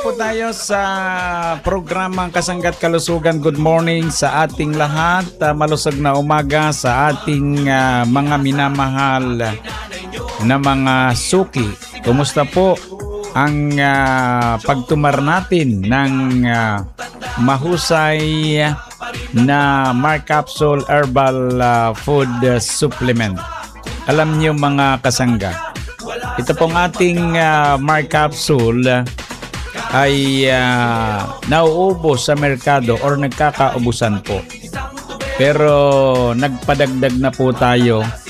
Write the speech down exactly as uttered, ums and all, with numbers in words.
po tayo sa programang Kasanggat Kalusugan. Good morning sa ating lahat. Uh, malusog na umaga sa ating uh, mga minamahal na mga suki. Kumusta po ang uh, pagtumar natin ng uh, mahusay na Mar Capsule Herbal uh, Food uh, Supplement? Alam niyo mga kasangga, ito pong ating uh, Mar Capsule uh, ay uh, nauubos sa merkado or nagkakaubusan po. Pero nagpadagdag na po tayo